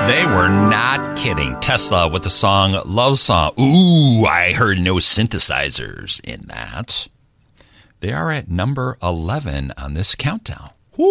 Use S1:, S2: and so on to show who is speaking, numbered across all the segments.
S1: They were not kidding. Tesla with the song Love Song. Ooh, I heard no synthesizers in that. They are at number 11 on this countdown.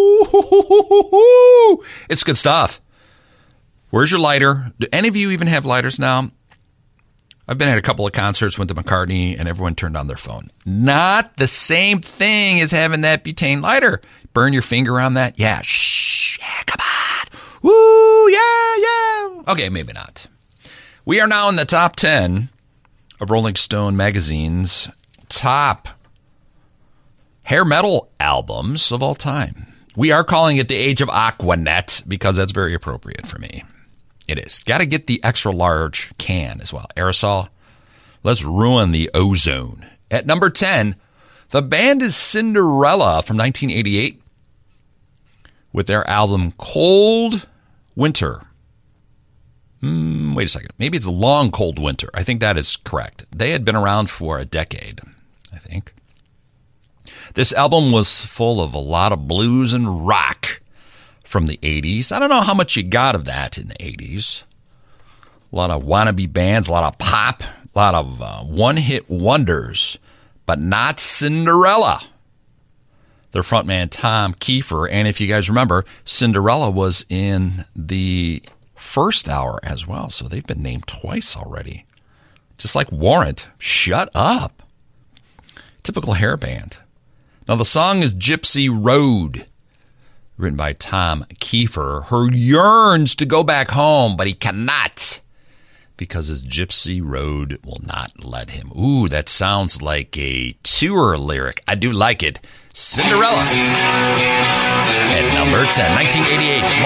S1: Ooh, it's good stuff. Where's your lighter? Do any of you even have lighters now? I've been at a couple of concerts, went to McCartney, and everyone turned on their phone. Not the same thing as having that butane lighter. Burn your finger on that? Yeah, shh, yeah, come on. Woo, yeah. Okay, maybe not. We are now in the top 10 of Rolling Stone magazine's top hair metal albums of all time. We are calling it the Age of Aquanet because that's very appropriate for me. It is. Got to get the extra large can as well. Aerosol. Let's ruin the ozone. At number 10, the band is Cinderella from 1988 with their album Cold Winter. Wait a second. Maybe it's Long Cold Winter. I think that is correct. They had been around for a decade, I think. This album was full of a lot of blues and rock from the 80s. I don't know how much you got of that in the 80s. A lot of wannabe bands, a lot of pop, a lot of one-hit wonders, but not Cinderella. Their frontman, Tom Kiefer, and if you guys remember, Cinderella was in the first hour as well, so they've been named twice already. Just like Warrant. Shut up. Typical hair band. Now, the song is Gypsy Road, written by Tom Kiefer, who yearns to go back home, but he cannot because his Gypsy Road will not let him. Ooh, that sounds like a tour lyric. I do like it. Cinderella at number 10, 1988.